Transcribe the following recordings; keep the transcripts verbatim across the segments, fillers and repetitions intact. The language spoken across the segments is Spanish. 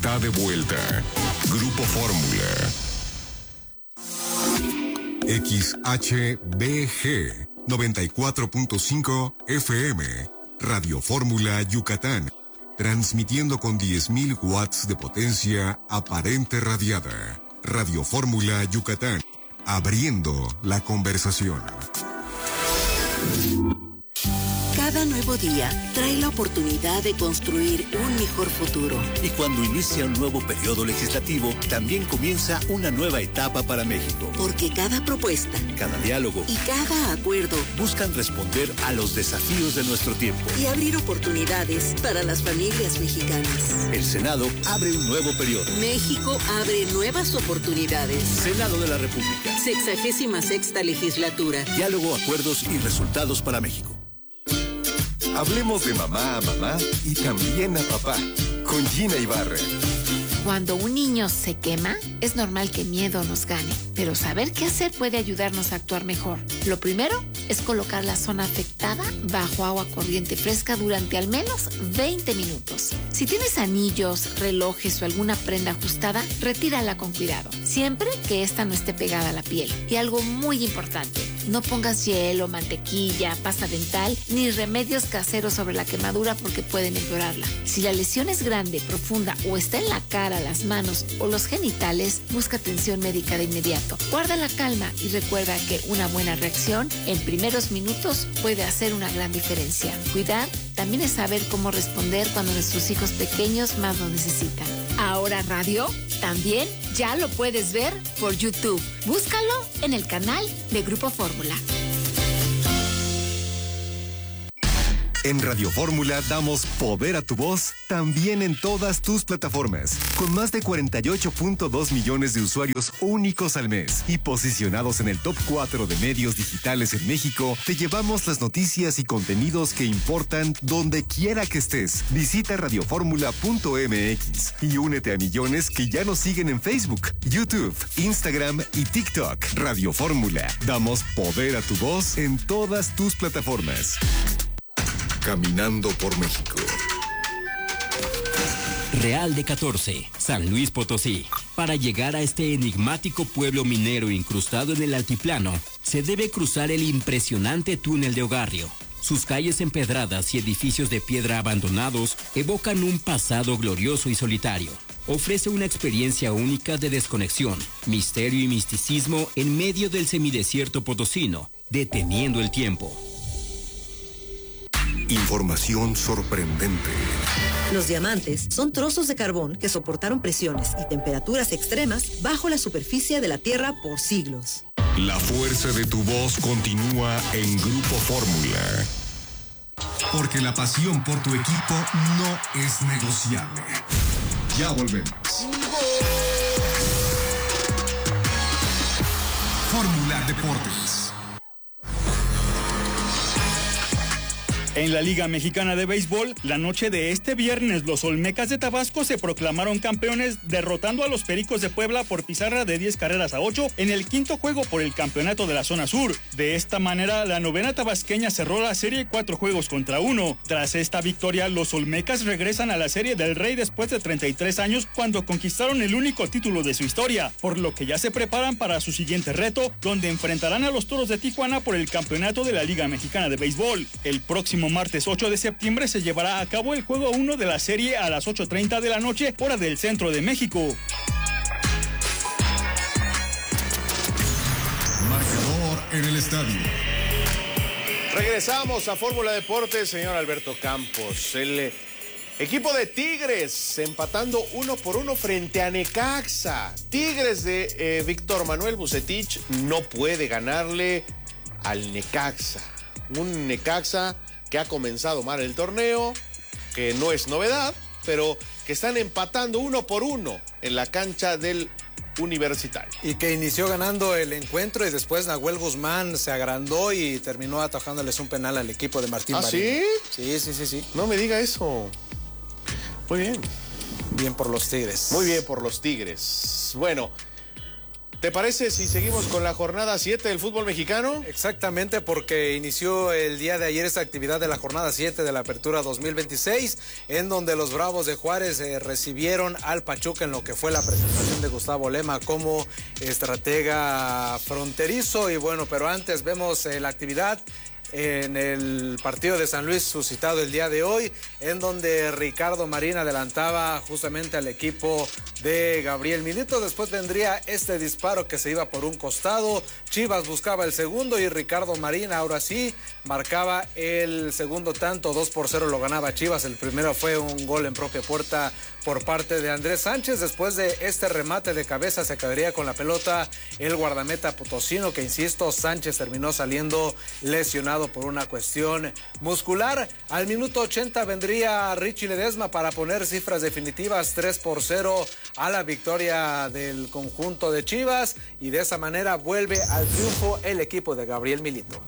Está de vuelta. Grupo Fórmula. X H B G noventa y cuatro punto cinco F M. Radio Fórmula Yucatán. Transmitiendo con diez mil watts de potencia aparente radiada. Radio Fórmula Yucatán. Abriendo la conversación. Cada nuevo día trae la oportunidad de construir un mejor futuro. Y cuando inicia un nuevo periodo legislativo, también comienza una nueva etapa para México. Porque cada propuesta, cada diálogo y cada acuerdo buscan responder a los desafíos de nuestro tiempo y abrir oportunidades para las familias mexicanas. El Senado abre un nuevo periodo. México abre nuevas oportunidades. Senado de la República. Sexagésima sexta legislatura. Diálogo, acuerdos y resultados para México. Hablemos de mamá a mamá y también a papá, con Gina Ibarra. Cuando un niño se quema, es normal que miedo nos gane, pero saber qué hacer puede ayudarnos a actuar mejor. Lo primero es colocar la zona afectada bajo agua corriente fresca durante al menos veinte minutos. Si tienes anillos, relojes o alguna prenda ajustada, retírala con cuidado, siempre que ésta no esté pegada a la piel. Y algo muy importante, no pongas hielo, mantequilla, pasta dental ni remedios caseros sobre la quemadura porque pueden empeorarla. Si la lesión es grande, profunda o está en la cara, las manos o los genitales, busca atención médica de inmediato. Guarda la calma y recuerda que una buena reacción en primeros minutos puede hacer una gran diferencia. Cuidar también es saber cómo responder cuando nuestros hijos pequeños más lo necesitan. Ahora radio también ya lo puedes ver por YouTube. Búscalo en el canal de Grupo Fórmula. En Radio Fórmula damos poder a tu voz también en todas tus plataformas. Con más de cuarenta y ocho punto dos millones de usuarios únicos al mes y posicionados en el top cuatro de medios digitales en México, te llevamos las noticias y contenidos que importan donde quiera que estés. Visita radioformula punto m x y únete a millones que ya nos siguen en Facebook, YouTube, Instagram y TikTok. Radio Fórmula. Damos poder a tu voz en todas tus plataformas. Caminando por México. Real de catorce, San Luis Potosí. Para llegar a este enigmático pueblo minero incrustado en el altiplano, se debe cruzar el impresionante túnel de Ogarrio. Sus calles empedradas y edificios de piedra abandonados evocan un pasado glorioso y solitario. Ofrece una experiencia única de desconexión, misterio y misticismo en medio del semidesierto potosino, deteniendo el tiempo. Información sorprendente. Los diamantes son trozos de carbón que soportaron presiones y temperaturas extremas bajo la superficie de la Tierra por siglos. La fuerza de tu voz continúa en Grupo Fórmula. Porque la pasión por tu equipo no es negociable. Ya volvemos. Fórmula Deportes. En la Liga Mexicana de Béisbol, la noche de este viernes, los Olmecas de Tabasco se proclamaron campeones derrotando a los Pericos de Puebla por pizarra de diez carreras a ocho en el quinto juego por el campeonato de la zona sur. De esta manera, la novena tabasqueña cerró la serie cuatro juegos contra uno. Tras esta victoria, los Olmecas regresan a la Serie del Rey después de treinta y tres años cuando conquistaron el único título de su historia, por lo que ya se preparan para su siguiente reto, donde enfrentarán a los Toros de Tijuana por el campeonato de la Liga Mexicana de Béisbol. El próximo martes ocho de septiembre se llevará a cabo el juego uno de la serie a las ocho treinta de la noche, hora del centro de México. Marcador en el estadio. Regresamos a Fórmula Deportes, señor Alberto Campos. El equipo de Tigres empatando uno por uno frente a Necaxa. Tigres de eh, Víctor Manuel Vucetich no puede ganarle al Necaxa. Un Necaxa que ha comenzado mal el torneo, que no es novedad, pero que están empatando uno por uno en la cancha del Universitario. Y que inició ganando el encuentro y después Nahuel Guzmán se agrandó y terminó atajándoles un penal al equipo de Martín ¿Ah, Marín. sí? Sí, sí, sí, sí. No me diga eso. Muy bien. Bien por los Tigres. Muy bien por los Tigres. Bueno, ¿Te parece si seguimos con la jornada siete del fútbol mexicano? Exactamente, porque inició el día de ayer esta actividad de la jornada siete de la Apertura dos mil veintiséis, en donde los Bravos de Juárez eh, recibieron al Pachuca en lo que fue la presentación de Gustavo Lema como estratega fronterizo. Y bueno, pero antes vemos eh, la actividad en el partido de San Luis suscitado el día de hoy, en donde Ricardo Marín adelantaba justamente al equipo de Gabriel Milito. Después vendría este disparo que se iba por un costado, Chivas buscaba el segundo y Ricardo Marín ahora sí marcaba el segundo tanto. Dos por cero lo ganaba Chivas. El primero fue un gol en propia puerta por parte de Andrés Sánchez. Después de este remate de cabeza se quedaría con la pelota el guardameta potosino, que insisto, Sánchez terminó saliendo lesionado por una cuestión muscular. Al minuto ochenta vendría Richie Ledesma para poner cifras definitivas, tres por cero a la victoria del conjunto de Chivas, y de esa manera vuelve al triunfo el equipo de Gabriel Milito.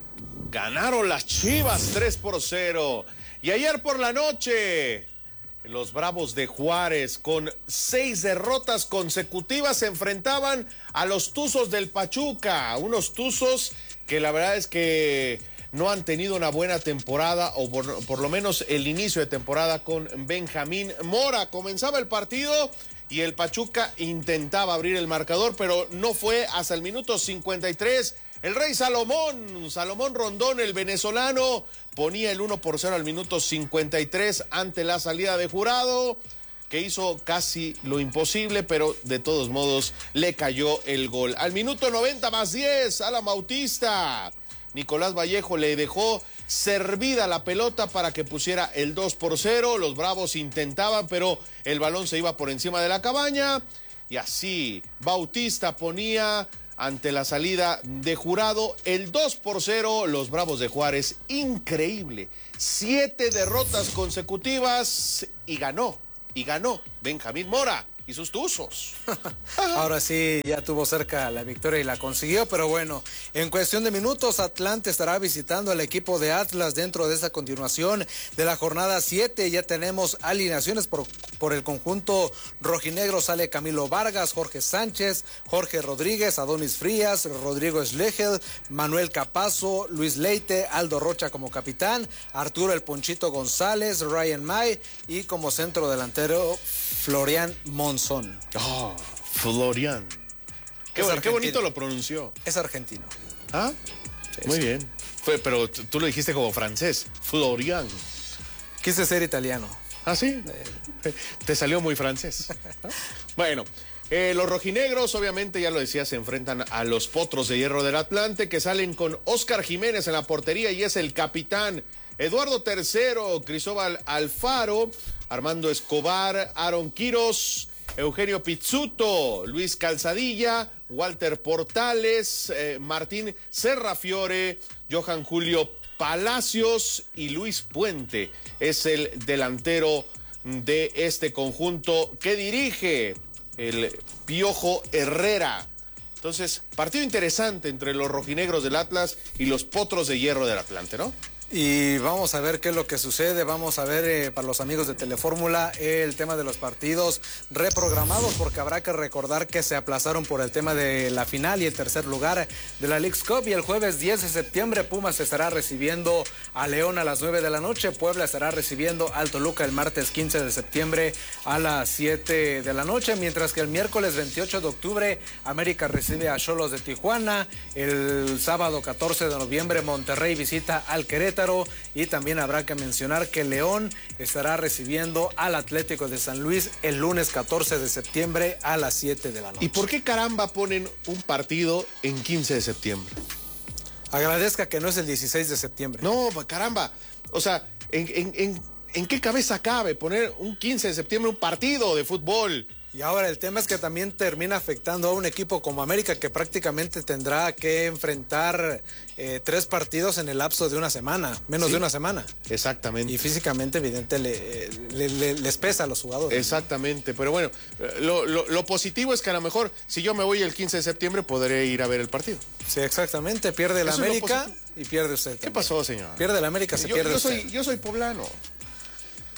Ganaron las Chivas tres por cero. Y ayer por la noche, los Bravos de Juárez, con seis derrotas consecutivas, se enfrentaban a los Tuzos del Pachuca. Unos Tuzos que la verdad es que no han tenido una buena temporada, o por, por lo menos el inicio de temporada con Benjamín Mora. Comenzaba el partido y el Pachuca intentaba abrir el marcador, pero no fue hasta el minuto cincuenta y tres. El Rey Salomón, Salomón Rondón, el venezolano, ponía el uno por cero al minuto cincuenta y tres ante la salida de Jurado, que hizo casi lo imposible, pero de todos modos le cayó el gol. Al minuto noventa más diez, Alan Bautista, Nicolás Vallejo le dejó servida la pelota para que pusiera el dos por cero. Los Bravos intentaban, pero el balón se iba por encima de la cabaña, y así Bautista ponía ante la salida de Jurado el dos por cero. Los Bravos de Juárez, increíble, siete derrotas consecutivas, y ganó, y ganó Benjamín Mora y sus Tuzos. Ahora sí, ya tuvo cerca la victoria y la consiguió, pero bueno, en cuestión de minutos, Atlante estará visitando al equipo de Atlas dentro de esta continuación de la jornada siete. Ya tenemos alineaciones por, por el conjunto rojinegro. Sale Camilo Vargas, Jorge Sánchez, Jorge Rodríguez, Adonis Frías, Rodrigo Schlegel, Manuel Capazo, Luis Leite, Aldo Rocha como capitán, Arturo El Ponchito González, Ryan May, y como centro delantero Florian Monzón. Oh, Florian. Qué, bueno, qué bonito lo pronunció. Es argentino. ¿Ah? Sí, Muy sí. bien. Fue, pero tú lo dijiste como francés. Florian. Quise ser italiano. ¿Ah, sí? Eh. Te salió muy francés. Bueno, eh, los rojinegros, obviamente, ya lo decía, se enfrentan a los Potros de Hierro del Atlante, que salen con Óscar Jiménez en la portería y es el capitán. Eduardo Tercero, Cristóbal Alfaro, Armando Escobar, Aaron Quiros, Eugenio Pizzuto, Luis Calzadilla, Walter Portales, eh, Martín Serrafiore, Johan Julio Palacios y Luis Puente es el delantero de este conjunto que dirige el Piojo Herrera. Entonces, partido interesante entre los rojinegros del Atlas y los Potros de Hierro del Atlante, ¿no? Y vamos a ver qué es lo que sucede. Vamos a ver eh, para los amigos de Telefórmula eh, el tema de los partidos reprogramados, porque habrá que recordar que se aplazaron por el tema de la final y el tercer lugar de la Leagues Cup. Y el jueves diez de septiembre Pumas estará recibiendo a León a las nueve de la noche. Puebla estará recibiendo al Toluca el martes quince de septiembre a las siete de la noche, mientras que el miércoles veintiocho de octubre América recibe a Xolos de Tijuana. El sábado catorce de noviembre Monterrey visita al Querétaro. Y también habrá que mencionar que León estará recibiendo al Atlético de San Luis el lunes catorce de septiembre a las siete de la noche. ¿Y por qué caramba ponen un partido en quince de septiembre? Agradezca que no es el dieciséis de septiembre. No, caramba. O sea, ¿en, en, en, ¿en qué cabeza cabe poner un quince de septiembre un partido de fútbol? Y ahora el tema es que también termina afectando a un equipo como América, que prácticamente tendrá que enfrentar eh, tres partidos en el lapso de una semana, menos sí, de una semana. Exactamente. Y físicamente, evidente, le, le, le, les pesa a los jugadores. Exactamente, ¿no? Pero bueno, lo, lo, lo positivo es que a lo mejor si yo me voy el quince de septiembre podré ir a ver el partido. Sí, exactamente, pierde el América y pierde usted también. ¿Qué pasó, señor? Pierde el América, se yo, pierde yo usted. Soy, yo soy poblano.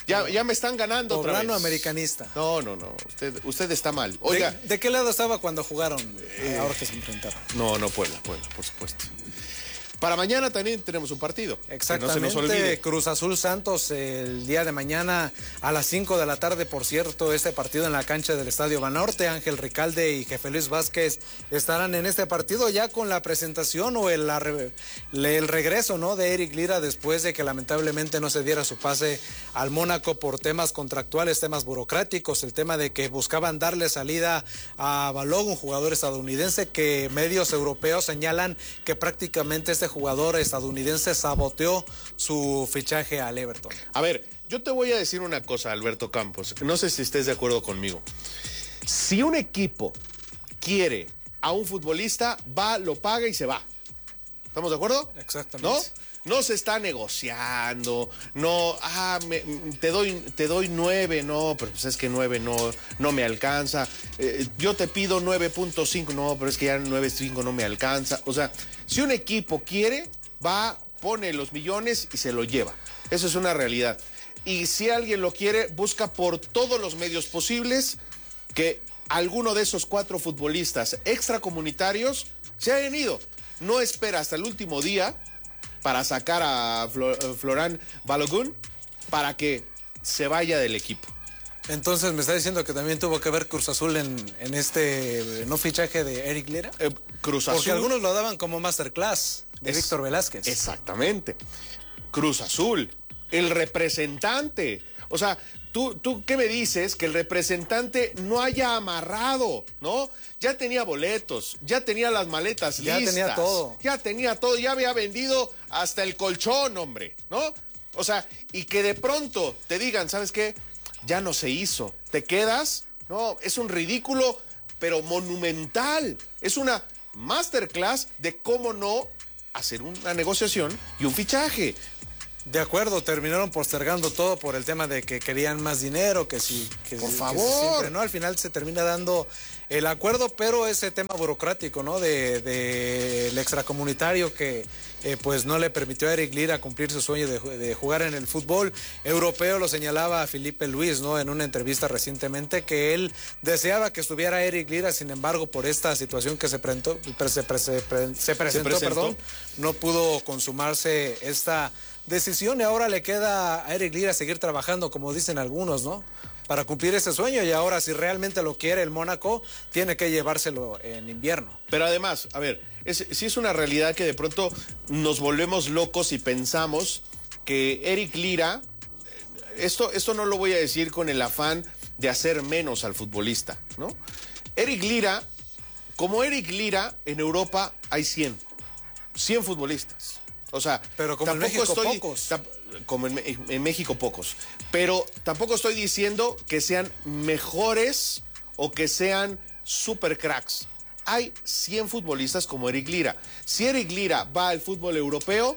Ya, ya me están ganando otra vez. Poblano americanista. No, no, no. Usted, usted está mal. Oiga. ¿De, ¿De qué lado estaba cuando jugaron? Eh, ahora que se enfrentaron. No, no Puebla, Puebla, por supuesto. Para mañana también tenemos un partido. Exactamente. No se nos olvide. Cruz Azul Santos el día de mañana a las cinco de la tarde, por cierto, este partido en la cancha del Estadio Banorte. Ángel Ricalde y Jefe Luis Vázquez estarán en este partido ya con la presentación o el, la, el regreso, ¿no?, de Eric Lira después de que lamentablemente no se diera su pase al Mónaco por temas contractuales, temas burocráticos, el tema de que buscaban darle salida a Balogun, un jugador estadounidense que medios europeos señalan que prácticamente este jugador estadounidense saboteó su fichaje al Everton. A ver, yo te voy a decir una cosa, Alberto Campos, no sé si estés de acuerdo conmigo. Si un equipo quiere a un futbolista, va, lo paga y se va. ¿Estamos de acuerdo? Exactamente. ¿No? No se está negociando, no, ah, me, te doy te doy nueve, no, pero pues es que nueve no, no me alcanza. Eh, yo te pido nueve punto cinco, no, pero es que ya nueve punto cinco no me alcanza. O sea, si un equipo quiere, va, pone los millones y se lo lleva. Eso es una realidad. Y si alguien lo quiere, busca por todos los medios posibles que alguno de esos cuatro futbolistas extracomunitarios se hayan ido. No espera hasta el último día para sacar a Flor, Florán Balogun para que se vaya del equipo. Entonces me está diciendo que también tuvo que ver Cruz Azul en, en este no fichaje de Eric Lira. Eh, Cruz Azul. Porque algunos lo daban como masterclass de es, Víctor Velázquez. Exactamente. Cruz Azul, el representante. O sea, ¿tú, tú qué me dices? Que el representante no haya amarrado, ¿no? Ya tenía boletos, ya tenía las maletas ya listas. Ya tenía todo. Ya tenía todo, ya había vendido hasta el colchón, hombre, ¿no? O sea, y que de pronto te digan, ¿sabes qué? Ya no se hizo. ¿Te quedas? No, es un ridículo, pero monumental. Es una masterclass de cómo no hacer una negociación y un fichaje. De acuerdo, terminaron postergando todo por el tema de que querían más dinero, que si... Que por si, favor. Que si siempre, ¿no? Al final se termina dando el acuerdo, pero ese tema burocrático, ¿no? De, de el extracomunitario que eh, pues no le permitió a Eric Lira cumplir su sueño de, de jugar en el fútbol europeo, lo señalaba Felipe Luis, ¿no? En una entrevista recientemente, que él deseaba que estuviera Eric Lira, sin embargo, por esta situación que se presentó, se, se, se, se presentó, ¿Se presentó? perdón, no pudo consumarse esta decisión y ahora le queda a Eric Lira seguir trabajando, como dicen algunos, ¿no? Para cumplir ese sueño, y ahora si realmente lo quiere el Mónaco, tiene que llevárselo en invierno. Pero además, a ver, es, sí es una realidad que de pronto nos volvemos locos y pensamos que Eric Lira, esto, esto no lo voy a decir con el afán de hacer menos al futbolista, ¿no? Eric Lira, como Eric Lira, en Europa hay cien, cien futbolistas. O sea, pero como tampoco en México estoy, pocos. Como en, en México pocos. Pero tampoco estoy diciendo que sean mejores o que sean super cracks. Hay cien futbolistas como Eric Lira. Si Eric Lira va al fútbol europeo,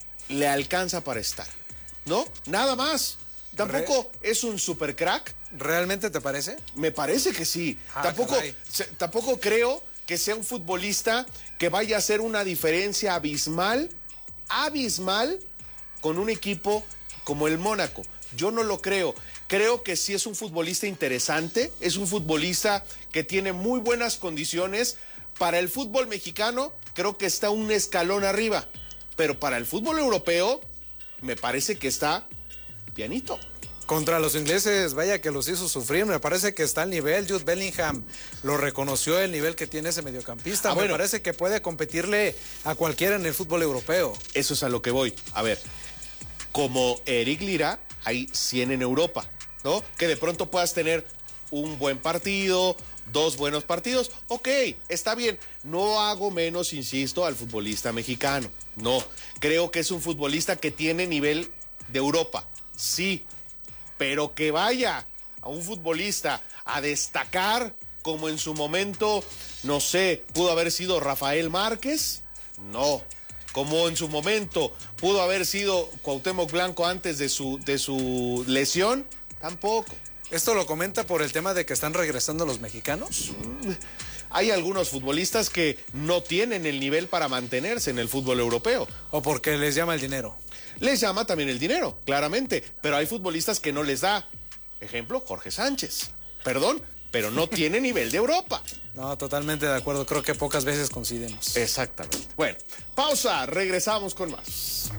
le alcanza para estar, ¿no? Nada más. Tampoco Re... es un super crack. ¿Realmente te parece? Me parece que sí. Ah, tampoco, se, tampoco creo que sea un futbolista que vaya a hacer una diferencia abismal abismal con un equipo como el Mónaco. Yo no lo creo. Creo que sí es un futbolista interesante, es un futbolista que tiene muy buenas condiciones. Para el fútbol mexicano, creo que está un escalón arriba, pero para el fútbol europeo, me parece que está pianito. Contra los ingleses, vaya que los hizo sufrir, me parece que está al nivel. Jude Bellingham lo reconoció, el nivel que tiene ese mediocampista. Ah, me bueno. parece que puede competirle a cualquiera en el fútbol europeo. Eso es a lo que voy. A ver, como Eric Lira, hay cien en Europa, ¿no? Que de pronto puedas tener un buen partido, dos buenos partidos. Ok, está bien. No hago menos, insisto, al futbolista mexicano. No, creo que es un futbolista que tiene nivel de Europa. Sí. Pero que vaya a un futbolista a destacar como en su momento, no sé, pudo haber sido Rafael Márquez, no. Como en su momento pudo haber sido Cuauhtémoc Blanco antes de su, de su lesión, tampoco. ¿Esto lo comenta por el tema de que están regresando los mexicanos? Hay algunos futbolistas que no tienen el nivel para mantenerse en el fútbol europeo. ¿O porque les llama el dinero? Les llama también el dinero, claramente, pero hay futbolistas que no les da. Ejemplo, Jorge Sánchez. Perdón, pero no tiene nivel de Europa. No, totalmente de acuerdo. Creo que pocas veces coincidimos. Exactamente. Bueno, pausa. Regresamos con más.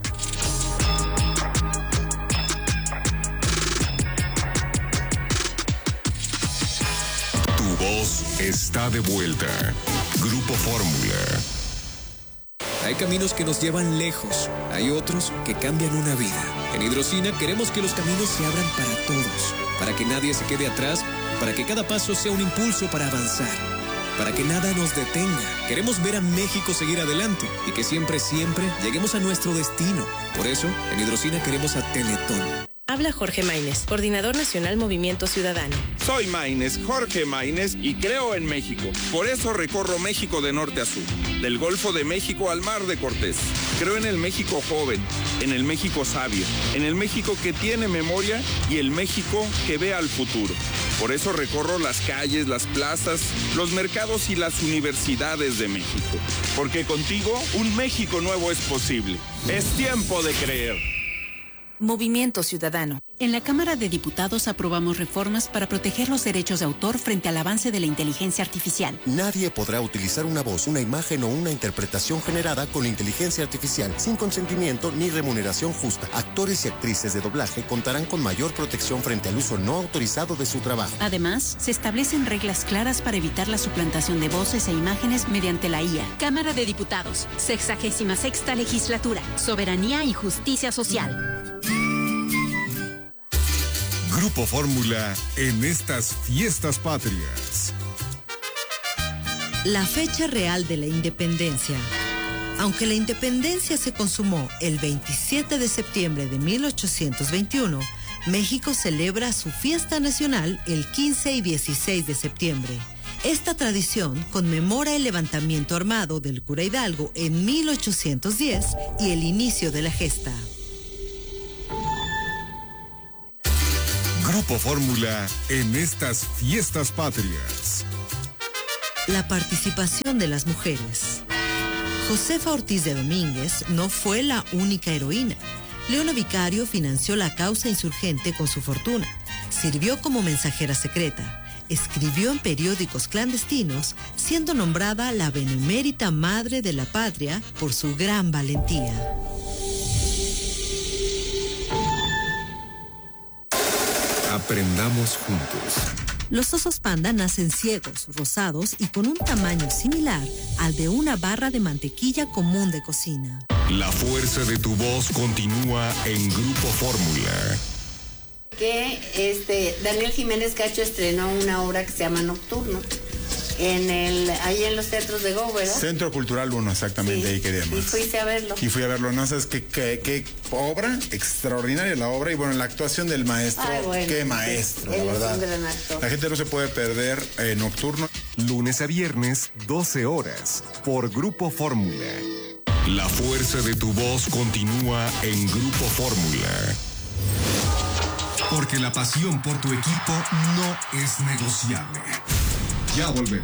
Tu voz está de vuelta. Grupo Fórmula. Hay caminos que nos llevan lejos, hay otros que cambian una vida. En Hidrocina queremos que los caminos se abran para todos, para que nadie se quede atrás, para que cada paso sea un impulso para avanzar, para que nada nos detenga. Queremos ver a México seguir adelante y que siempre, siempre lleguemos a nuestro destino. Por eso, en Hidrocina queremos a Teletón. Habla Jorge Maínez, Coordinador Nacional Movimiento Ciudadano. Soy Maínez, Jorge Maínez, y creo en México. Por eso recorro México de norte a sur, del Golfo de México al Mar de Cortés. Creo en el México joven, en el México sabio, en el México que tiene memoria y el México que ve al futuro. Por eso recorro las calles, las plazas, los mercados y las universidades de México. Porque contigo, un México nuevo es posible. Es tiempo de creer. Movimiento Ciudadano. En la Cámara de Diputados aprobamos reformas para proteger los derechos de autor frente al avance de la inteligencia artificial. Nadie podrá utilizar una voz, una imagen o una interpretación generada con inteligencia artificial sin consentimiento ni remuneración justa. Actores y actrices de doblaje contarán con mayor protección frente al uso no autorizado de su trabajo. Además, se establecen reglas claras para evitar la suplantación de voces e imágenes mediante la I A. Cámara de Diputados, sexagésima sexta legislatura, soberanía y justicia social. Grupo Fórmula en estas fiestas patrias. La fecha real de la independencia. Aunque la independencia se consumó el veintisiete de septiembre de mil ochocientos veintiuno, México celebra su fiesta nacional el quince y dieciséis de septiembre. Esta tradición conmemora el levantamiento armado del cura Hidalgo en mil ochocientos diez y el inicio de la gesta. Grupo Fórmula en estas fiestas patrias. La participación de las mujeres. Josefa Ortiz de Domínguez no fue la única heroína. Leona Vicario financió la causa insurgente con su fortuna. Sirvió como mensajera secreta. Escribió en periódicos clandestinos, siendo nombrada la benemérita madre de la patria por su gran valentía. Aprendamos juntos. Los osos panda nacen ciegos, rosados y con un tamaño similar al de una barra de mantequilla común de cocina. La fuerza de tu voz continúa en Grupo Fórmula. Que este Daniel Jiménez Cacho estrenó una obra que se llama Nocturno. En el, ahí en los teatros de Go, ¿verdad? Centro Cultural uno, exactamente, sí, ahí queríamos. Y fuiste a verlo. Y fui a verlo, no sabes qué, qué, qué obra, extraordinaria la obra, y bueno, la actuación del maestro, Ay, bueno, qué maestro, la verdad. Es un gran actor. La gente no se puede perder eh, Nocturno. Lunes a viernes, doce horas, por Grupo Fórmula. La fuerza de tu voz continúa en Grupo Fórmula. Porque la pasión por tu equipo no es negociable. Ya volvemos.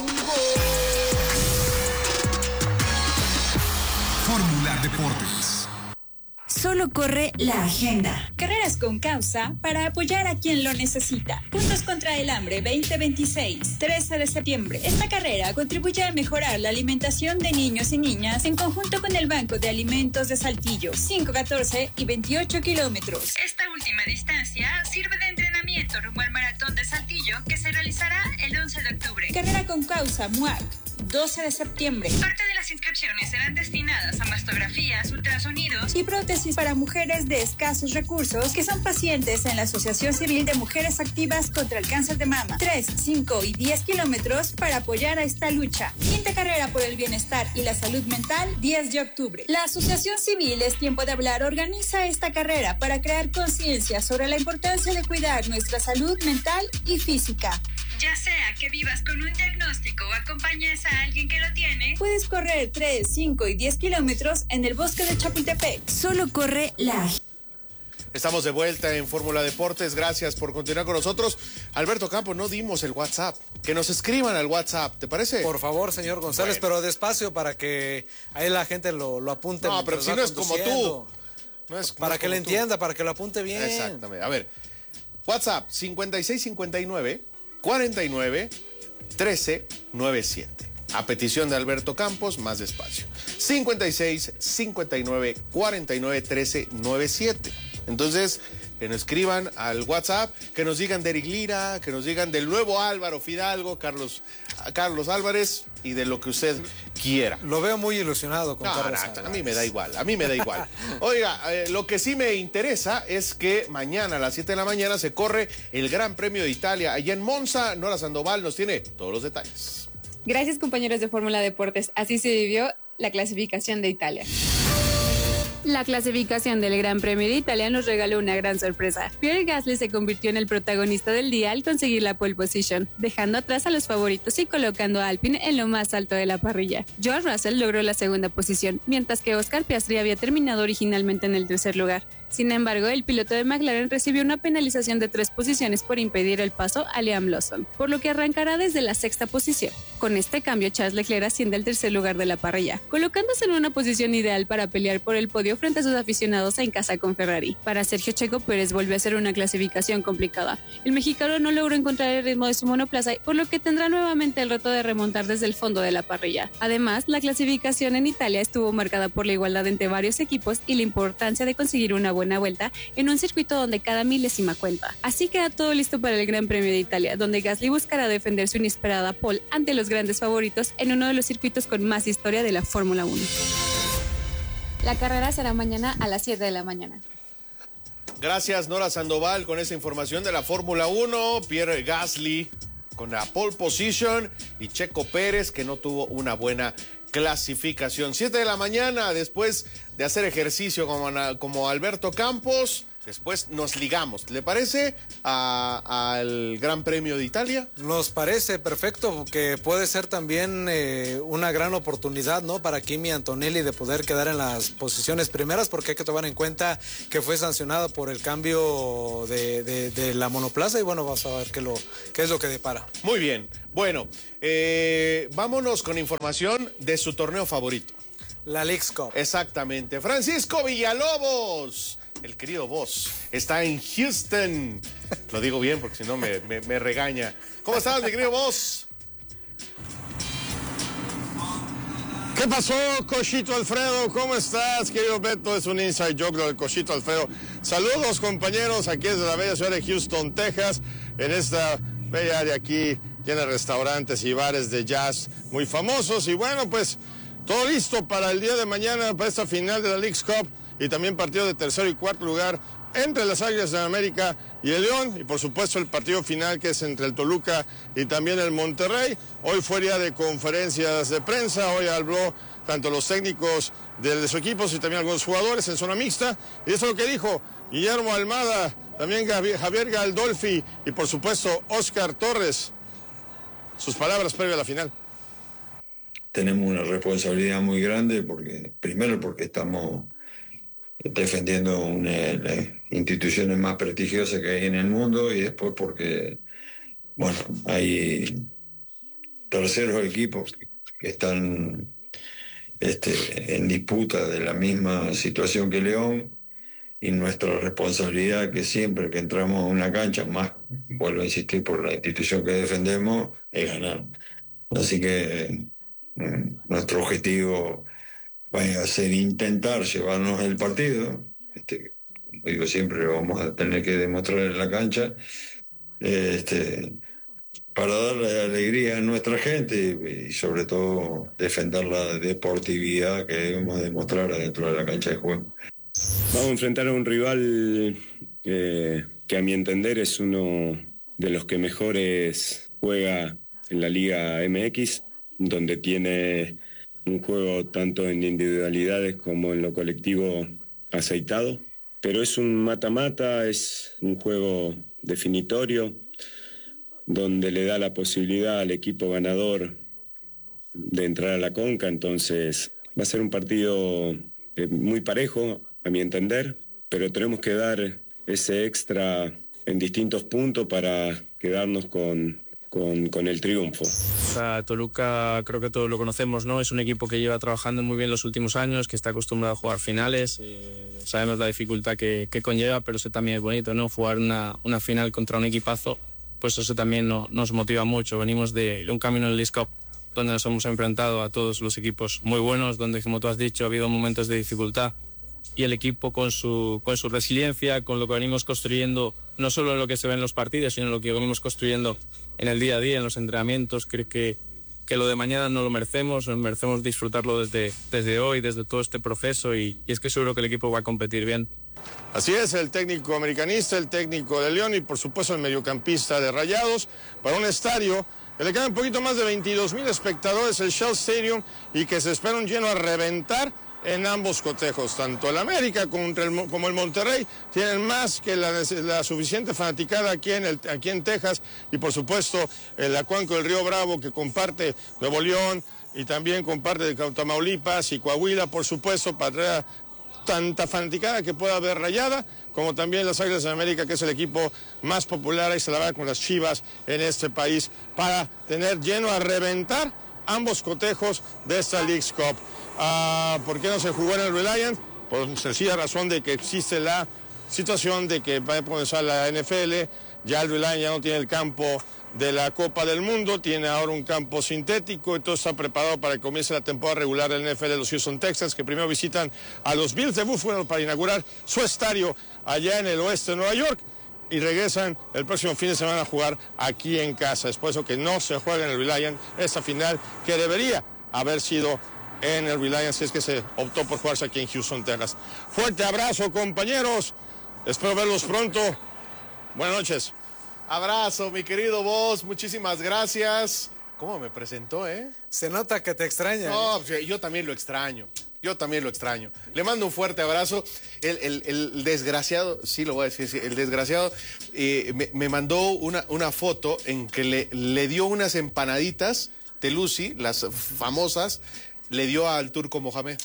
Fórmula Deportes. Solo corre la agenda. Carreras con causa para apoyar a quien lo necesita. Juntos contra el hambre veinte veintiséis, trece de septiembre. Esta carrera contribuye a mejorar la alimentación de niños y niñas en conjunto con el Banco de Alimentos de Saltillo. cinco, catorce y veintiocho kilómetros. Esta última distancia sirve de entrenamiento rumbo al Maratón de Saltillo que se realizará el once de octubre. Carrera con causa M U A C. doce de septiembre. Parte de las inscripciones serán destinadas a mastografías, ultrasonidos y prótesis para mujeres de escasos recursos que son pacientes en la Asociación Civil de Mujeres Activas contra el Cáncer de Mama. tres, cinco y diez kilómetros para apoyar a esta lucha. Quinta carrera por el bienestar y la salud mental, diez de octubre. La Asociación Civil Es Tiempo de Hablar organiza esta carrera para crear conciencia sobre la importancia de cuidar nuestra salud mental y física. Ya sea que vivas con un diagnóstico o acompañes a alguien que lo tiene, puedes correr tres, cinco y diez kilómetros en el bosque de Chapultepec. Solo corre la... Estamos de vuelta en Fórmula Deportes. Gracias por continuar con nosotros. Alberto Campos, no dimos el WhatsApp. Que nos escriban al WhatsApp, ¿te parece? Por favor, señor González, bueno. Pero despacio para que ahí la gente lo, lo apunte. No, pero si no es como tú. No es, para no es que le tú. entienda, para que lo apunte bien. Exactamente. A ver, WhatsApp cincuenta y seis cincuenta y nueve cuarenta y nueve trece noventa y siete. A petición de Alberto Campos, más despacio. cincuenta y seis cincuenta y nueve cuarenta y nueve trece noventa y siete. Entonces, que nos escriban al WhatsApp, que nos digan de Eric Lira, que nos digan del nuevo Álvaro Fidalgo, Carlos, Carlos Álvarez y de lo que usted quiera. Lo veo muy ilusionado con no, Carlos no, Álvarez. a mí me da igual, a mí me da igual. Oiga, eh, lo que sí me interesa es que mañana a las siete de la mañana se corre el Gran Premio de Italia. Allá en Monza, Nora Sandoval nos tiene todos los detalles. Gracias, compañeros de Fórmula Deportes. Así se vivió la clasificación de Italia. La clasificación del Gran Premio de Italia nos regaló una gran sorpresa. Pierre Gasly se convirtió en el protagonista del día al conseguir la pole position, dejando atrás a los favoritos y colocando a Alpine en lo más alto de la parrilla. George Russell logró la segunda posición, mientras que Oscar Piastri había terminado originalmente en el tercer lugar. Sin embargo, el piloto de McLaren recibió una penalización de tres posiciones por impedir el paso a Liam Lawson, por lo que arrancará desde la sexta posición. Con este cambio, Charles Leclerc asciende al tercer lugar de la parrilla, colocándose en una posición ideal para pelear por el podio frente a sus aficionados en casa con Ferrari. Para Sergio Checo Pérez volvió a ser una clasificación complicada. El mexicano no logró encontrar el ritmo de su monoplaza, por lo que tendrá nuevamente el reto de remontar desde el fondo de la parrilla. Además, la clasificación en Italia estuvo marcada por la igualdad entre varios equipos y la importancia de conseguir una buena vuelta en un circuito donde cada milésima cuenta. Así queda todo listo para el Gran Premio de Italia, donde Gasly buscará defender su inesperada pole ante los grandes favoritos en uno de los circuitos con más historia de la Fórmula uno. La carrera será mañana a las siete de la mañana. Gracias, Nora Sandoval, con esta información de la Fórmula uno. Pierre Gasly con la pole position y Checo Pérez, que no tuvo una buena clasificación. siete de la mañana, después de hacer ejercicio como, como Alberto Campos, después nos ligamos. ¿Le parece a, al Gran Premio de Italia? Nos parece perfecto, que puede ser también eh, una gran oportunidad, ¿no?, para Kimi Antonelli de poder quedar en las posiciones primeras, porque hay que tomar en cuenta que fue sancionado por el cambio de, de, de la monoplaza y bueno, vamos a ver qué, lo, qué es lo que depara. Muy bien. Bueno, eh, vámonos con información de su torneo favorito. La Leagues Cup. Exactamente. Francisco Villalobos, el querido Boss, está en Houston. Lo digo bien porque si no me, me, me regaña. ¿Cómo estás, mi querido Boss? ¿Qué pasó, Cochito Alfredo? ¿Cómo estás, querido Beto? Es un inside joke lo del Cochito Alfredo. Saludos, compañeros, aquí desde la bella ciudad de Houston, Texas, en esta bella área aquí, llena de restaurantes y bares de jazz muy famosos. Y bueno, pues todo listo para el día de mañana, para esta final de la Leagues Cup y también partido de tercero y cuarto lugar entre las Águilas de América y el León, y por supuesto el partido final que es entre el Toluca y también el Monterrey. Hoy fue día de conferencias de prensa, hoy habló tanto los técnicos de, de sus equipos y también algunos jugadores en zona mixta, y eso es lo que dijo Guillermo Almada, también Javier Galdolfi y por supuesto Oscar Torres. Sus palabras previo a la final. Tenemos una responsabilidad muy grande, porque primero porque estamos defendiendo una de las instituciones más prestigiosas que hay en el mundo, y después porque, bueno, hay terceros equipos que están este, en disputa de la misma situación que León, y nuestra responsabilidad, que siempre que entramos a una cancha, más vuelvo a insistir por la institución que defendemos, es ganar. Así que mm, nuestro objetivo va a ser intentar llevarnos el partido. Este, como digo, siempre lo vamos a tener que demostrar en la cancha, este, para darle alegría a nuestra gente y sobre todo defender la deportividad que debemos demostrar dentro de la cancha de juego. Vamos a enfrentar a un rival eh, que a mi entender es uno de los que mejores juega en la Liga M X, donde tiene un juego tanto en individualidades como en lo colectivo aceitado, pero es un mata-mata, es un juego definitorio, donde le da la posibilidad al equipo ganador de entrar a la Conca. Entonces va a ser un partido eh, muy parejo, a mi entender, pero tenemos que dar ese extra en distintos puntos para quedarnos con con, con el triunfo. O sea, Toluca creo que todos lo conocemos, ¿no? Es un equipo que lleva trabajando muy bien los últimos años, que está acostumbrado a jugar finales. Eh, sabemos la dificultad que, que conlleva, pero eso también es bonito, ¿no? Jugar una, una final contra un equipazo, pues eso también no, nos motiva mucho. Venimos de un camino en el Leagues Cup donde nos hemos enfrentado a todos los equipos muy buenos, donde, como tú has dicho, ha habido momentos de dificultad. Y el equipo con su, con su resiliencia, con lo que venimos construyendo, no solo en lo que se ve en los partidos, sino en lo que venimos construyendo en el día a día, en los entrenamientos. Creo que, que lo de mañana no lo merecemos, nos merecemos disfrutarlo desde, desde hoy, desde todo este proceso, y, y es que seguro que el equipo va a competir bien. Así es, el técnico americanista, el técnico de León y por supuesto el mediocampista de Rayados, para un estadio que le quedan un poquito más de veintidós mil espectadores, el Shell Stadium, y que se espera un lleno a reventar en ambos cotejos. Tanto el América como el, como el Monterrey tienen más que la, la suficiente fanaticada aquí en, el, aquí en Texas, y por supuesto el Acuanco del Río Bravo, que comparte Nuevo León y también comparte de Tamaulipas y Coahuila, por supuesto, para traer tanta fanaticada que pueda haber Rayada, como también las Águilas de América, que es el equipo más popular, y se la va con las Chivas en este país, para tener lleno a reventar ambos cotejos de esta Leagues Cup. Uh, ¿Por qué no se jugó en el Reliant? Por sencilla razón de que existe la situación de que va a comenzar la N F L, ya el Reliant ya no tiene el campo de la Copa del Mundo, tiene ahora un campo sintético, y todo está preparado para que comience la temporada regular del N F L de los Houston Texans, que primero visitan a los Bills de Buffalo para inaugurar su estadio allá en el oeste de Nueva York, y regresan el próximo fin de semana a jugar aquí en casa. Es por eso que no se juega en el Reliant esta final, que debería haber sido en el Reliant, si es que se optó por jugarse aquí en Houston, Texas. Fuerte abrazo, compañeros, espero verlos pronto. Buenas noches. Abrazo, mi querido Boss, muchísimas gracias. ¿Cómo me presentó, eh? Se nota que te extraña. No, ¿eh? Yo también lo extraño. Yo también lo extraño. Le mando un fuerte abrazo. El, el, el desgraciado, sí lo voy a decir, sí, el desgraciado eh, me, me mandó una, una foto en que le, le dio unas empanaditas de Lucy, las famosas, le dio al Turco Mohamed.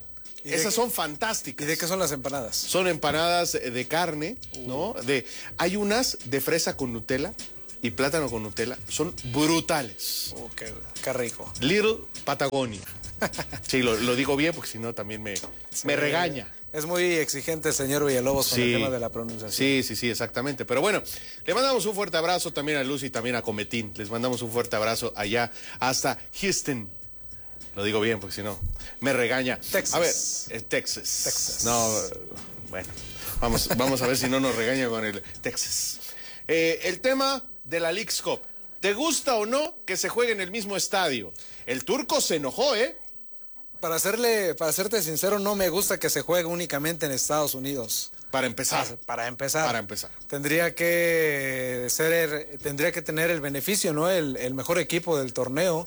Esas son fantásticas. ¿Y de qué son las empanadas? Son empanadas de carne, ¿no? De, hay unas de fresa con Nutella y plátano con Nutella. Son brutales. Oh, qué, qué rico. Little Patagonia. Sí, lo, lo digo bien porque si no también me, sí, me regaña. Es muy exigente, señor Villalobos, con sí, el tema de la pronunciación. Sí, sí, sí, exactamente. Pero bueno, le mandamos un fuerte abrazo también a Lucy y también a Cometín. Les mandamos un fuerte abrazo allá hasta Houston. Lo digo bien porque si no me regaña. Texas. A ver, eh, Texas. Texas. No, bueno, vamos, vamos a ver si no nos regaña con el Texas. Eh, el tema de la Leagues Cup. ¿Te gusta o no que se juegue en el mismo estadio? El Turco se enojó, ¿eh? Para serle, para serte sincero, no me gusta que se juegue únicamente en Estados Unidos. Para empezar. Para, para empezar. Para empezar. Tendría que ser, tendría que tener el beneficio, ¿no? El, el mejor equipo del torneo.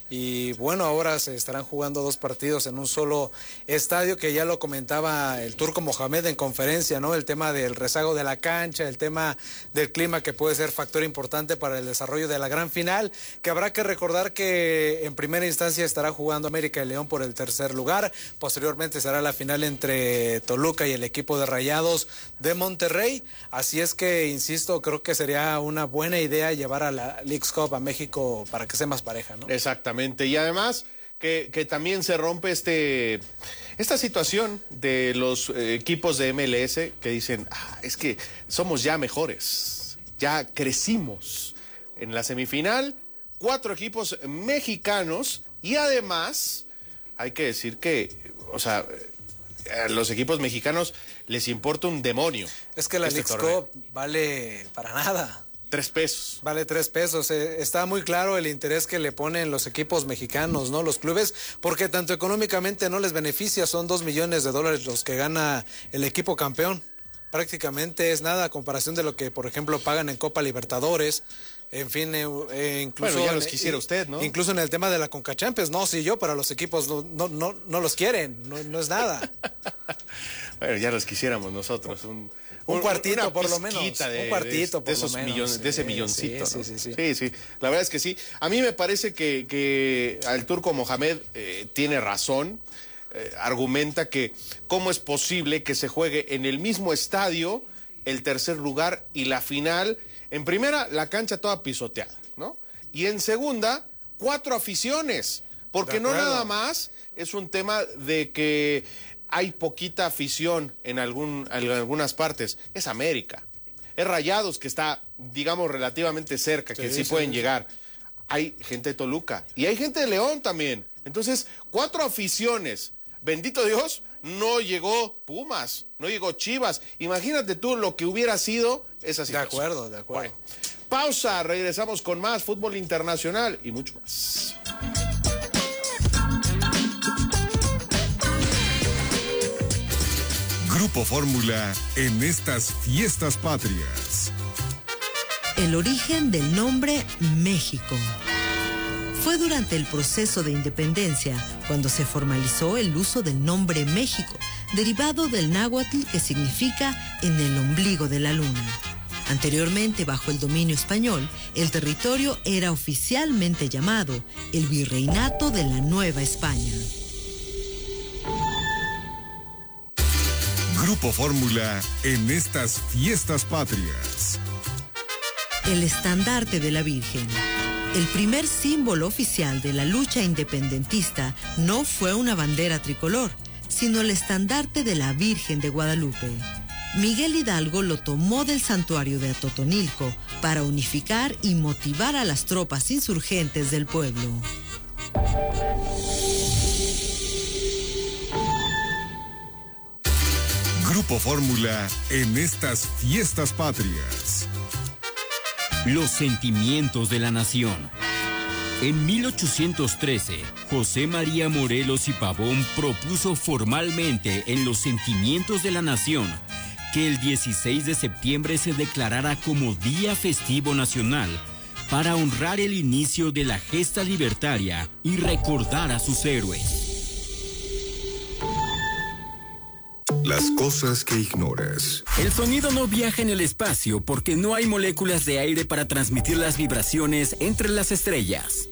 Y bueno, ahora se estarán jugando dos partidos en un solo estadio, que ya lo comentaba el Turco Mohamed en conferencia, ¿no? El tema del rezago de la cancha, el tema del clima, que puede ser factor importante para el desarrollo de la gran final, que habrá que recordar que en primera instancia estará jugando América y León por el tercer lugar. Posteriormente será la final entre Toluca y el equipo de Rayados de Monterrey. Así es que, insisto, creo que sería una buena idea llevar a la Leagues Cup a México para que sea más pareja, ¿no? Exactamente. Y además que, que también se rompe este esta situación de los eh, equipos de M L S que dicen, ah, es que somos ya mejores, ya crecimos. En la semifinal, cuatro equipos mexicanos, y además hay que decir que, o sea, a los equipos mexicanos les importa un demonio. Es que la este Leagues Cup vale para nada. Tres pesos. Vale tres pesos. Eh, está muy claro el interés que le ponen los equipos mexicanos, ¿no? Los clubes, porque tanto económicamente no les beneficia, son dos millones de dólares los que gana el equipo campeón. Prácticamente es nada a comparación de lo que, por ejemplo, pagan en Copa Libertadores. En fin, eh, eh, incluso... Bueno, ya los quisiera usted, ¿no? Incluso en el tema de la Conca Champions. No, si yo, para los equipos no, no, no, no los quieren, no, no es nada. Bueno, ya los quisiéramos nosotros, un... Un cuartito, por lo menos. De, un cuartito, de, por de esos lo menos. Millones, sí, de ese milloncito, sí, ¿no? sí, sí, sí. Sí, sí. La verdad es que sí. A mí me parece que, que el Turco Mohamed eh, tiene razón. Eh, argumenta que cómo es posible que se juegue en el mismo estadio el tercer lugar y la final. En primera, la cancha toda pisoteada, ¿no? y en segunda, cuatro aficiones. Porque no nada más es un tema de que hay poquita afición en, algún, en algunas partes. Es América. Es Rayados, que está, digamos, relativamente cerca, que sí, sí pueden sí. llegar. Hay gente de Toluca y hay gente de León también. Entonces, cuatro aficiones. Bendito Dios, no llegó Pumas, no llegó Chivas. Imagínate tú lo que hubiera sido esa situación. De acuerdo, de acuerdo. Bueno, pausa, regresamos con más fútbol internacional y mucho más. Grupo Fórmula en estas fiestas patrias. El origen del nombre México. Fue durante el proceso de independencia cuando se formalizó el uso del nombre México, derivado del náhuatl que significa en el ombligo de la luna. Anteriormente, bajo el dominio español, el territorio era oficialmente llamado el Virreinato de la Nueva España. Grupo Fórmula en estas fiestas patrias. El estandarte de la Virgen. El primer símbolo oficial de la lucha independentista no fue una bandera tricolor, sino el estandarte de la Virgen de Guadalupe. Miguel Hidalgo lo tomó del santuario de Atotonilco para unificar y motivar a las tropas insurgentes del pueblo. Grupo Fórmula en estas fiestas patrias. Los sentimientos de la nación. En mil ochocientos trece, José María Morelos y Pavón propuso formalmente en los sentimientos de la nación que el dieciséis de septiembre se declarara como Día Festivo Nacional para honrar el inicio de la gesta libertaria y recordar a sus héroes. Las cosas que ignoras. El sonido no viaja en el espacio porque no hay moléculas de aire para transmitir las vibraciones entre las estrellas.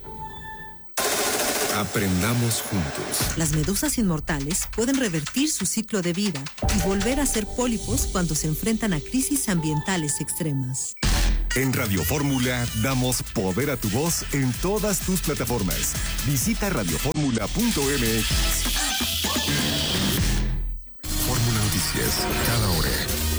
Aprendamos juntos. Las medusas inmortales pueden revertir su ciclo de vida y volver a ser pólipos cuando se enfrentan a crisis ambientales extremas. En Radio Fórmula damos poder a tu voz en todas tus plataformas. Visita radio fórmula punto m x. Fórmula Noticias, cada hora.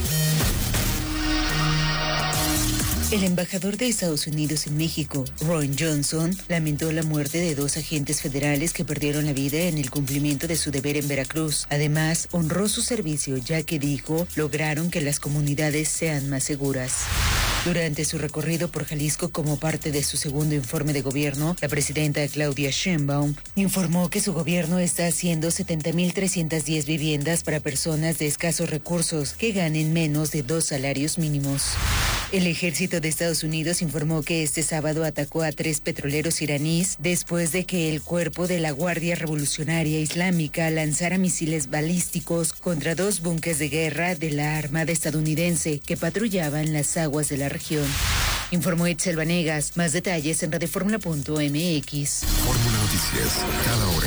El embajador de Estados Unidos en México, Ron Johnson, lamentó la muerte de dos agentes federales que perdieron la vida en el cumplimiento de su deber en Veracruz. Además, honró su servicio ya que dijo, lograron que las comunidades sean más seguras. Durante su recorrido por Jalisco como parte de su segundo informe de gobierno, la presidenta Claudia Sheinbaum informó que su gobierno está haciendo setenta mil trescientas diez viviendas para personas de escasos recursos que ganen menos de dos salarios mínimos. El ejército de Estados Unidos informó que este sábado atacó a tres petroleros iraníes después de que el cuerpo de la Guardia Revolucionaria Islámica lanzara misiles balísticos contra dos buques de guerra de la Armada estadounidense que patrullaban las aguas de la región. Informó Itzel Vanegas. Más detalles en radio fórmula punto m x. Fórmula Noticias, cada hora.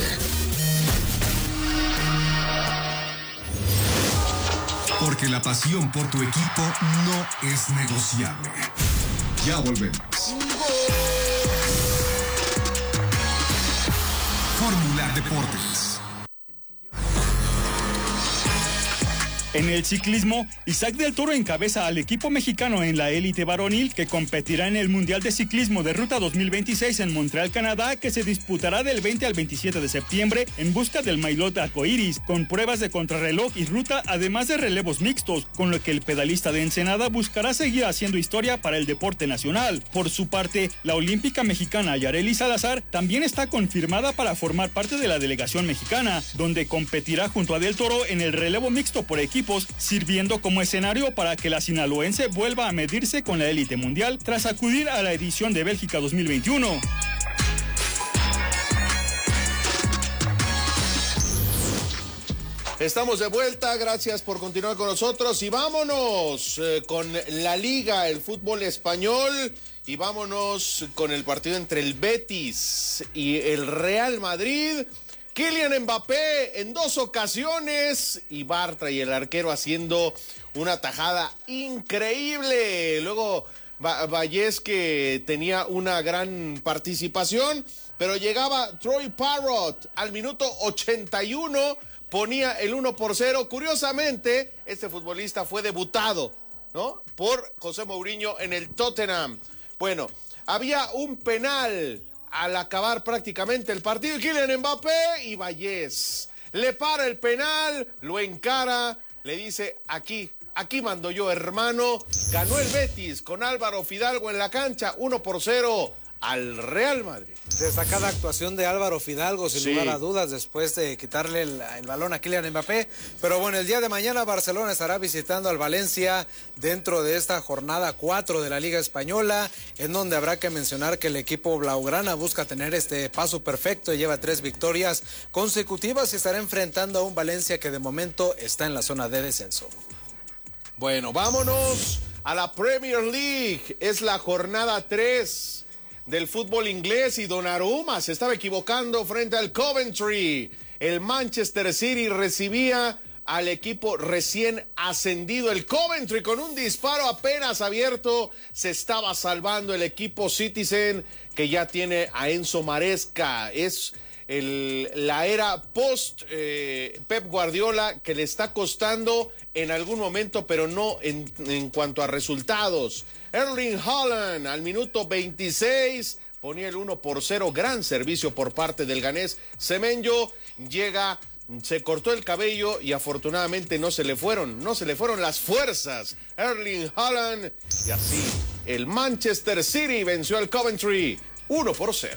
Porque la pasión por tu equipo no es negociable. Ya volvemos. Fórmula Deportes. En el ciclismo, Isaac del Toro encabeza al equipo mexicano en la élite varonil que competirá en el Mundial de Ciclismo de Ruta dos mil veintiséis en Montreal, Canadá, que se disputará del veinte al veintisiete de septiembre en busca del Maillot Arcoiris, con pruebas de contrarreloj y ruta, además de relevos mixtos, con lo que el pedalista de Ensenada buscará seguir haciendo historia para el deporte nacional. Por su parte, la olímpica mexicana Yareli Salazar también está confirmada para formar parte de la delegación mexicana, donde competirá junto a del Toro en el relevo mixto por equipo, sirviendo como escenario para que la sinaloense vuelva a medirse con la élite mundial tras acudir a la edición de Bélgica dos mil veintiuno. Estamos de vuelta, gracias por continuar con nosotros y vámonos eh, con la Liga, el fútbol español, y vámonos con el partido entre el Betis y el Real Madrid. Kylian Mbappé en dos ocasiones y Bartra y el arquero haciendo una tajada increíble. Luego Vallés, que tenía una gran participación, pero llegaba Troy Parrott al minuto ochenta y uno, ponía el uno por cero. Curiosamente, este futbolista fue debutado, ¿no?, por José Mourinho en el Tottenham. Bueno, había un penal al acabar prácticamente el partido. Kylian Mbappé y Vallés le para el penal, lo encara, le dice: aquí, aquí mando yo, hermano. Ganó el Betis con Álvaro Fidalgo en la cancha, uno por cero al Real Madrid. Destacada actuación de Álvaro Fidalgo, sin sí. lugar a dudas, después de quitarle el, el balón a Kylian Mbappé. Pero bueno, el día de mañana Barcelona estará visitando al Valencia dentro de esta jornada cuatro de la Liga Española, en donde habrá que mencionar que el equipo blaugrana busca tener este paso perfecto y lleva tres victorias consecutivas y estará enfrentando a un Valencia que de momento está en la zona de descenso. Bueno, vámonos a la Premier League. Es la jornada tres del fútbol inglés y Donnarumma se estaba equivocando frente al Coventry. El Manchester City recibía al equipo recién ascendido. El Coventry, con un disparo apenas abierto, se estaba salvando el equipo Citizen, que ya tiene a Enzo Maresca. Es el, la era post eh, Pep Guardiola, que le está costando en algún momento, pero no en, en cuanto a resultados. Erling Haaland al minuto veintiséis ponía el uno por cero, gran servicio por parte del ganés. Semenyo llega, se cortó el cabello y afortunadamente no se le fueron, no se le fueron las fuerzas. Erling Haaland, y así el Manchester City venció al Coventry uno por cero.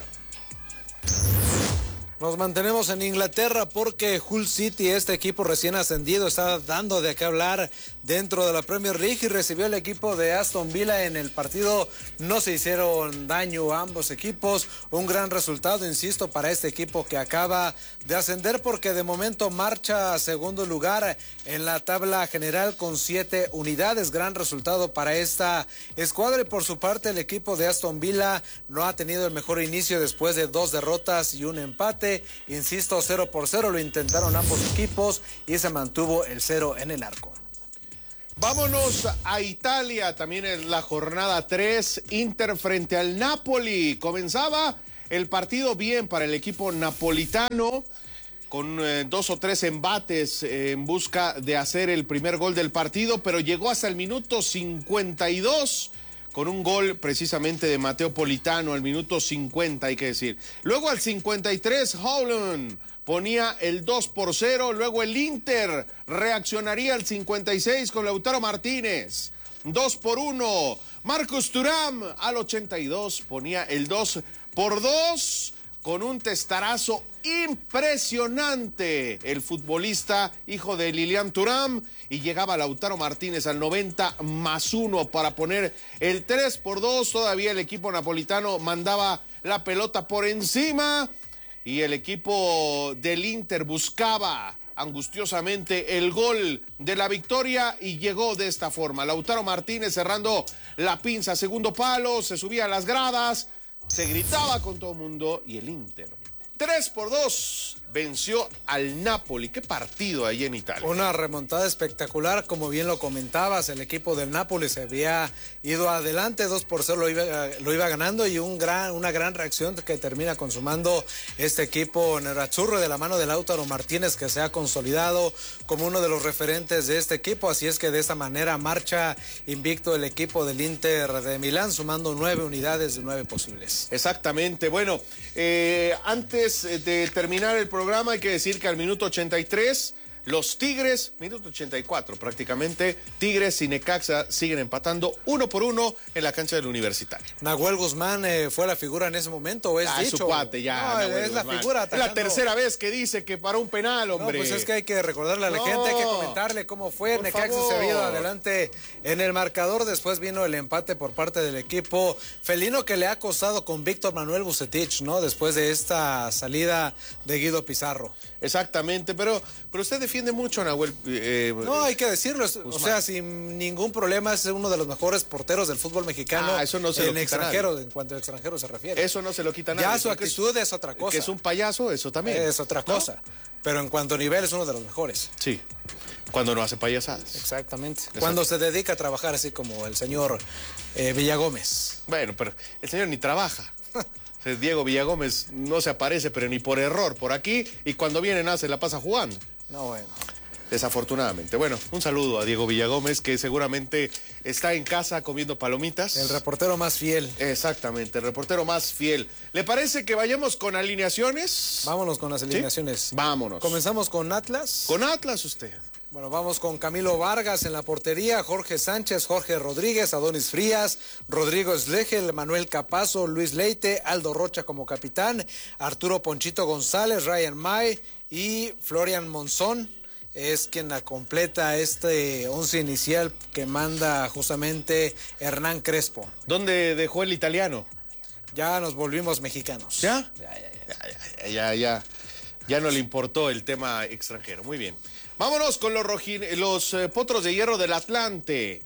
Nos mantenemos en Inglaterra porque Hull City, este equipo recién ascendido, está dando de qué hablar dentro de la Premier League y recibió el equipo de Aston Villa en el partido. No se hicieron daño a ambos equipos. Un gran resultado, insisto, para este equipo que acaba de ascender, porque de momento marcha a segundo lugar en la tabla general con siete unidades. Gran resultado para esta escuadra. Y por su parte, el equipo de Aston Villa no ha tenido el mejor inicio después de dos derrotas y un empate. Insisto, cero por cero, lo intentaron ambos equipos y se mantuvo el cero en el arco. Vámonos a Italia, también en la jornada tres, Inter frente al Napoli. Comenzaba el partido bien para el equipo napolitano, con eh, dos o tres embates eh, en busca de hacer el primer gol del partido, pero llegó hasta el minuto cincuenta y dos con un gol precisamente de Matteo Politano al minuto cincuenta, hay que decir. Luego al cincuenta y tres, Haaland ponía el dos por cero. Luego el Inter reaccionaría al cincuenta y seis con Lautaro Martínez, dos por uno. Marcus Thuram al ochenta y dos ponía el dos por dos con un testarazo impresionante el futbolista hijo de Lilian Thuram, y llegaba Lautaro Martínez al noventa más uno para poner el tres por dos. Todavía el equipo napolitano mandaba la pelota por encima y el equipo del Inter buscaba angustiosamente el gol de la victoria y llegó de esta forma. Lautaro Martínez cerrando la pinza, segundo palo, se subía a las gradas, se gritaba con todo el mundo y el Inter tres por dos venció al Napoli. Qué partido ahí en Italia. Una remontada espectacular, como bien lo comentabas. El equipo del Napoli se había ido adelante, dos por cero lo iba, lo iba ganando, y un gran, una gran reacción que termina consumando este equipo nerazzurro de la mano de Lautaro Martínez, que se ha consolidado como uno de los referentes de este equipo. Así es que de esta manera marcha invicto el equipo del Inter de Milán, sumando nueve unidades de nueve posibles. Exactamente. Bueno, eh, antes de terminar el programa, hay que decir que al minuto ochenta y tres, los Tigres, minuto ochenta y cuatro prácticamente, Tigres y Necaxa siguen empatando uno por uno en la cancha del Universitario. Nahuel Guzmán eh, fue la figura en ese momento, ¿o es ah, dicho? su cuate, ya. No, es Guzmán. La figura atacando. Es la tercera vez que dice que para un penal, hombre. No, pues es que hay que recordarle a la no. gente, hay que comentarle cómo fue. Por Necaxa favor. Se había ido adelante en el marcador, después vino el empate por parte del equipo felino, que le ha costado con Víctor Manuel Vucetich, ¿no? Después de esta salida de Guido Pizarro. Exactamente, pero, pero usted defiende mucho a Nahuel. Eh, no, hay que decirlo, Guzmán. O sea, sin ningún problema es uno de los mejores porteros del fútbol mexicano. Ah, eso no se en lo quita extranjero, nadie. En cuanto a extranjero se refiere. Eso no se lo quita nadie. Ya su actitud es, es otra cosa. Que es un payaso, eso también. Es otra cosa. ¿No? Pero en cuanto a nivel es uno de los mejores. Sí. Cuando no hace payasadas. Exactamente. Exacto. Cuando se dedica a trabajar así como el señor eh, Villagómez. Bueno, pero el señor ni trabaja. Diego Villagómez no se aparece, pero ni por error por aquí. Y cuando viene nada se la pasa jugando. No, bueno. Desafortunadamente. Bueno, un saludo a Diego Villagómez, que seguramente está en casa comiendo palomitas. El reportero más fiel. Exactamente, el reportero más fiel. ¿Le parece que vayamos con alineaciones? Vámonos con las alineaciones. ¿Sí? Vámonos. Comenzamos con Atlas. Con Atlas usted. Bueno, vamos con Camilo Vargas en la portería, Jorge Sánchez, Jorge Rodríguez, Adonis Frías, Rodrigo Slegel, Manuel Capazo, Luis Leite, Aldo Rocha como capitán, Arturo Ponchito González, Ryan May y Florian Monzón es quien la completa este once inicial que manda justamente Hernán Crespo. ¿Dónde dejó el italiano? Ya nos volvimos mexicanos. ¿Ya? Ya, ya, ya, ya, ya, ya no le importó el tema extranjero. Muy bien. Vámonos con los, rojin, los eh, potros de hierro del Atlante.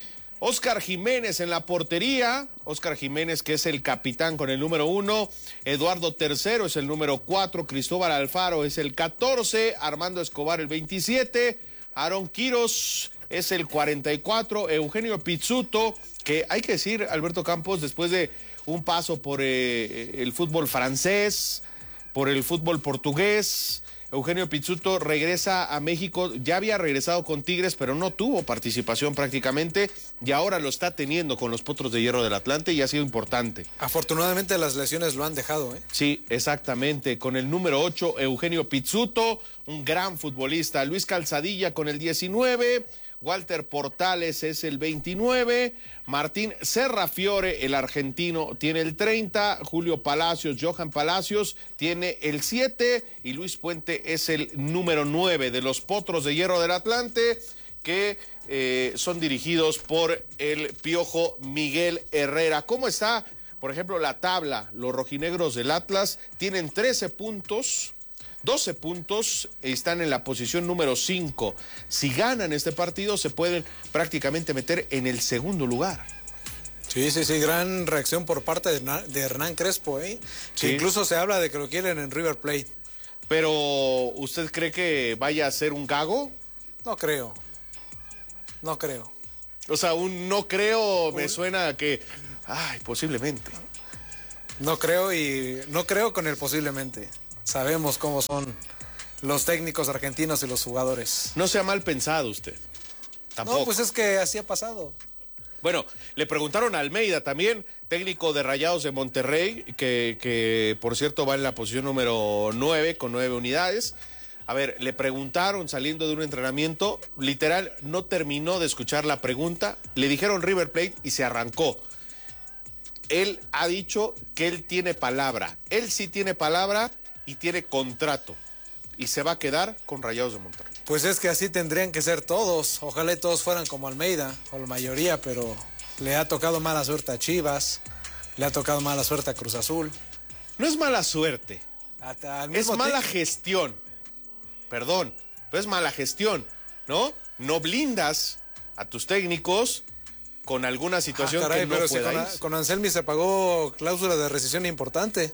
Óscar Jiménez en la portería. Óscar Jiménez, que es el capitán con el número uno. Eduardo Tercero es el número cuatro. Cristóbal Alfaro es el catorce. Armando Escobar el veintisiete. Aarón Quiros es el cuarenta y cuatro. Eugenio Pizzuto, que hay que decir, Alberto Campos, después de un paso por eh, el fútbol francés, por el fútbol portugués, Eugenio Pizzuto regresa a México. Ya había regresado con Tigres, pero no tuvo participación prácticamente, y ahora lo está teniendo con los Potros de Hierro del Atlante y ha sido importante. Afortunadamente las lesiones lo han dejado, ¿eh? Sí, exactamente. Con el número ocho, Eugenio Pizzuto, un gran futbolista. Luis Calzadilla con el diecinueve. Walter Portales es el veintinueve, Martín Serrafiore, el argentino, tiene el treinta, Julio Palacios, Johan Palacios tiene el siete y Luis Puente es el número nueve de los Potros de Hierro del Atlante, que eh, son dirigidos por el Piojo Miguel Herrera. ¿Cómo está, por ejemplo, la tabla? Los rojinegros del Atlas tienen trece puntos. doce puntos, están en la posición número cinco. Si ganan este partido, se pueden prácticamente meter en el segundo lugar. Sí, sí, sí, gran reacción por parte de, de Hernán Crespo, ¿eh? Sí. Incluso se habla de que lo quieren en River Plate. Pero, ¿usted cree que vaya a ser un gago? No creo. No creo. O sea, un no creo me suena a que, ay, posiblemente. No creo y no creo con el posiblemente. Sabemos cómo son los técnicos argentinos y los jugadores. No sea mal pensado usted. Tampoco. No, pues es que así ha pasado. Bueno, le preguntaron a Almeida también, técnico de Rayados de Monterrey, que, que por cierto va en la posición número nueve con nueve unidades. A ver, le preguntaron saliendo de un entrenamiento, literal, no terminó de escuchar la pregunta, le dijeron River Plate y se arrancó. Él ha dicho que él tiene palabra, él sí tiene palabra y tiene contrato y se va a quedar con Rayados de Monterrey. Pues es que así tendrían que ser todos, ojalá y todos fueran como Almeida, o la mayoría, pero le ha tocado mala suerte a Chivas, le ha tocado mala suerte a Cruz Azul. No es mala suerte, es mala gestión, perdón, pero es mala gestión, ¿no? No blindas a tus técnicos con alguna situación ah, caray, que no pero pueda si con, con Anselmi se pagó cláusula de rescisión importante.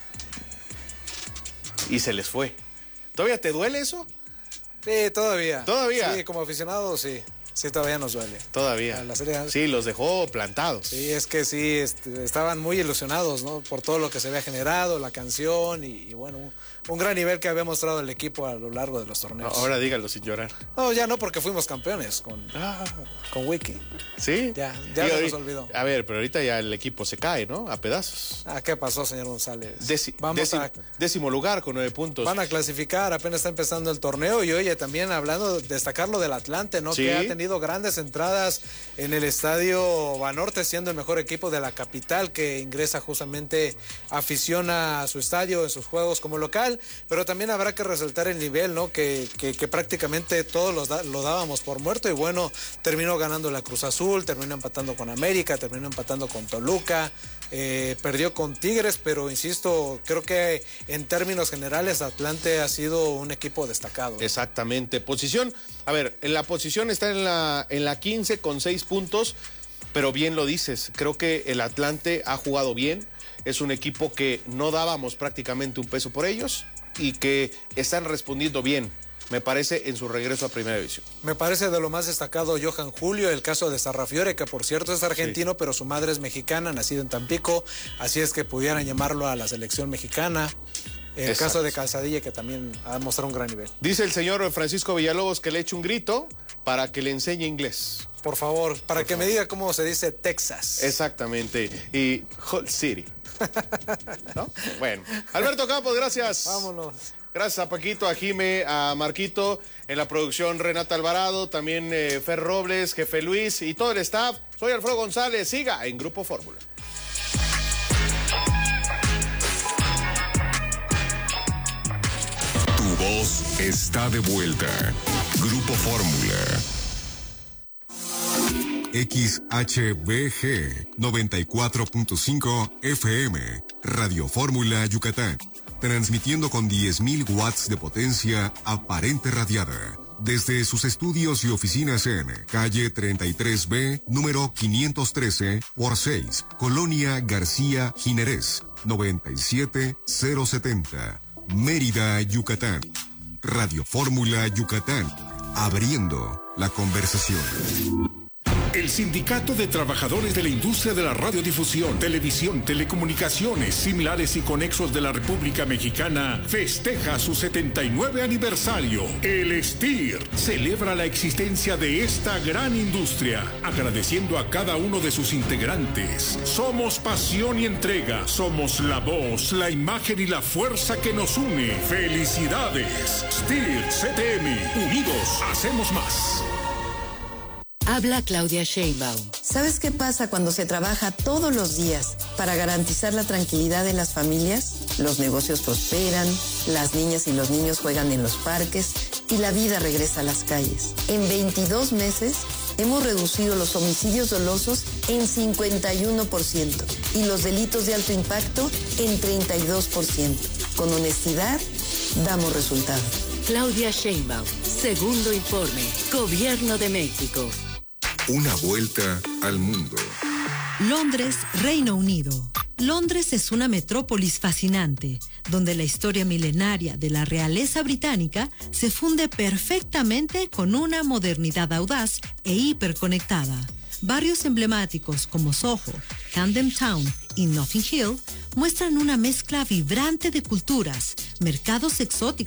Y se les fue. ¿Todavía te duele eso? Sí, todavía. ¿Todavía? Sí, como aficionado, sí. Sí, todavía nos duele. Todavía. La serie... Sí, los dejó plantados. Sí, es que sí, este, estaban muy ilusionados, ¿no? Por todo lo que se había generado, la canción y, y bueno, un, un gran nivel que había mostrado el equipo a lo largo de los torneos. Ahora dígalo sin llorar. No, ya no, porque fuimos campeones con, ah. con Wiki. ¿Sí? Ya, ya se nos olvidó. A ver, pero ahorita ya el equipo se cae, ¿no? A pedazos. Ah, ¿qué pasó, señor González? Deci Vamos décimo, a... décimo lugar con nueve puntos. Van a clasificar, apenas está empezando el torneo y oye, también hablando, destacar lo del Atlante, ¿no? ¿Sí? Que ha tenido grandes entradas en el estadio Banorte, siendo el mejor equipo de la capital, que ingresa justamente afición a su estadio en sus juegos como local, pero también habrá que resaltar el nivel, ¿no? Que, que, que prácticamente todos los da, lo dábamos por muerto y bueno, terminó ganando la Cruz Azul, terminó empatando con América, terminó empatando con Toluca, eh, perdió con Tigres, pero insisto, creo que en términos generales Atlante ha sido un equipo destacado. Exactamente, posición, a ver, en la posición está en la, en la quince con seis puntos, pero bien lo dices, creo que el Atlante ha jugado bien, es un equipo que no dábamos prácticamente un peso por ellos y que están respondiendo bien me parece, en su regreso a Primera División. Me parece de lo más destacado Johan Julio, el caso de Sarrafiore, que por cierto es argentino, sí, pero su madre es mexicana, nacido en Tampico, así es que pudieran llamarlo a la selección mexicana. El Exacto. caso de Calzadilla, que también ha mostrado un gran nivel. Dice el señor Francisco Villalobos que le eche un grito para que le enseñe inglés. Por favor, para por que favor. me diga cómo se dice Texas. Exactamente. Y Hot City. ¿No? Bueno. Alberto Campos, gracias. Vámonos. Gracias a Paquito, a Jime, a Marquito, en la producción Renata Alvarado, también eh, Fer Robles, Jefe Luis y todo el staff. Soy Alfredo González, siga en Grupo Fórmula. Tu voz está de vuelta. Grupo Fórmula. X H B G noventa y cuatro punto cinco F M, Radio Fórmula Yucatán, transmitiendo con diez mil watts de potencia aparente radiada, desde sus estudios y oficinas en calle treinta y tres B, número quinientos trece por seis, Colonia García Jiménez, noventa y siete mil setenta, Mérida, Yucatán. Radio Fórmula Yucatán, abriendo la conversación. El Sindicato de Trabajadores de la Industria de la Radiodifusión, Televisión, Telecomunicaciones, Similares y Conexos de la República Mexicana festeja su setenta y nueve aniversario. El S T I R celebra la existencia de esta gran industria, agradeciendo a cada uno de sus integrantes. Somos pasión y entrega, somos la voz, la imagen y la fuerza que nos une. ¡Felicidades! S T I R C T M, unidos hacemos más. Habla Claudia Sheinbaum. ¿Sabes qué pasa cuando se trabaja todos los días para garantizar la tranquilidad de las familias? Los negocios prosperan, las niñas y los niños juegan en los parques y la vida regresa a las calles. En veintidós meses hemos reducido los homicidios dolosos en cincuenta y uno por ciento y los delitos de alto impacto en treinta y dos por ciento. Con honestidad, damos resultados. Claudia Sheinbaum, segundo informe, Gobierno de México. Una vuelta al mundo. Londres, Reino Unido. Londres es una metrópolis fascinante, donde la historia milenaria de la realeza británica se funde perfectamente con una modernidad audaz e hiperconectada. Barrios emblemáticos como Soho, Camden Town y Notting Hill muestran una mezcla vibrante de culturas, mercados exóticos,